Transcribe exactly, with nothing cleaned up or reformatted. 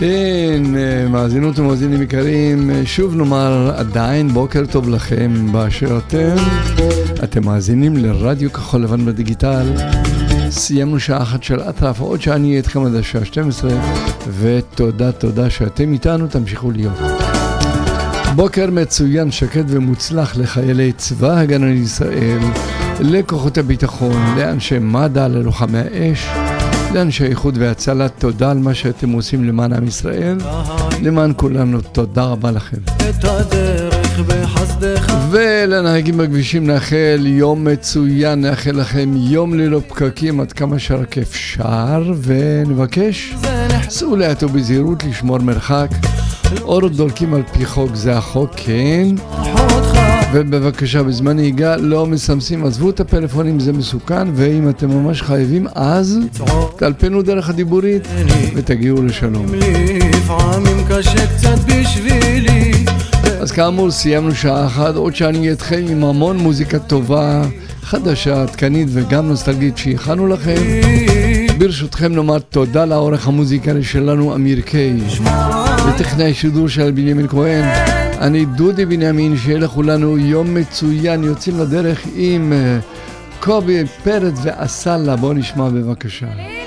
כן, מאזינות ומאזינים יקרים, שוב נאמר עדיין בוקר טוב לכם באשר אתם. אתם מאזינים לרדיו כחול לבן בדיגיטל. סיימנו שעה אחת של אטרף, עוד שאני אהיה איתכם עד השעה שתים עשרה, ותודה תודה שאתם איתנו, תמשיכו להיות. בוקר מצוין, שקט ומוצלח לחיילי צבא הגנה לישראל, לכוחות הביטחון, לאנשי מד"א, ללוחמי האש, לאנשי איחוד והצלה. תודה על מה שאתם עושים למען עם ישראל, למען כולנו. תודה רבה לכם. ולנהגים בכבישים נאחל יום מצוין, נאחל לכם יום ללא פקקים עד כמה שרק אפשר, ונבקש סעו לאט ובזהירות, לשמור מרחק. אורות דולקים על פי חוק, זה החוק, כן. ובבקשה בזמן נהיגה לא מסמסים, עזבו את הפלאפונים, זה מסוכן, ואם אתם ממש חייבים אז תלפנו דרך הדיבורית ותגיעו לשלום. אז כאמור סיימנו שעה אחת, עוד שאני אתכם עם המון מוזיקה טובה, חדשה, עדכנית וגם נוסטלגית שהכנו לכם. ברשותכם נאמר תודה לעורך המוזיקלי שלנו אמיר קיי, וטכנאי שידור של בנימין כהן. אני דודי בנימין, שיהיה לכולנו יום מצוין. יוצאים לדרך עם קובי פרץ ואסלה, בוא נשמע בבקשה.